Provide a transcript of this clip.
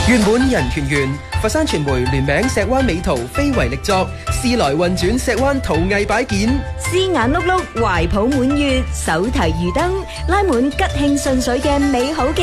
願滿人團圓，佛山傳媒聯名石灣美圖非遺力作，時來運轉石灣陶藝擺件， 絲眼碌碌，懷抱滿月，手提魚燈，拉滿吉慶順水嘅美好記